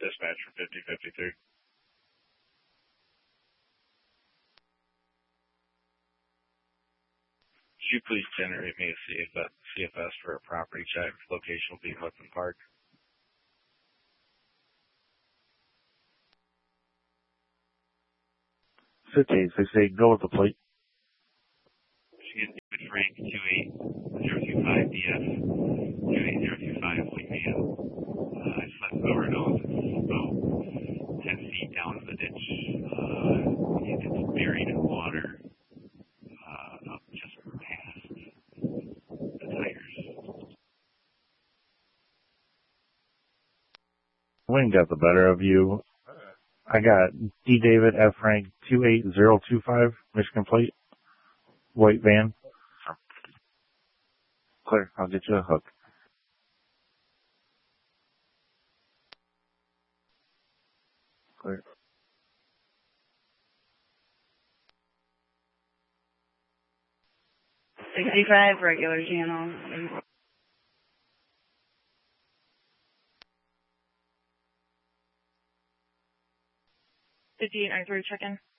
Dispatch for 5053. Could you please generate me a CFS for a property check? Location will be Hudson Park. 5868, go with the plate. Michigan David Frank 28025 DF 28025 Lake Mayo. I slept overdose. It's about 10 feet down in the ditch. And it's buried in water. Up just past the tires. Wind got the better of you. I got D. David F. Frank 28025, Michigan plate, white van. Clear, I'll get you a hook. Clear. $65, regular channel. 5893, check-in.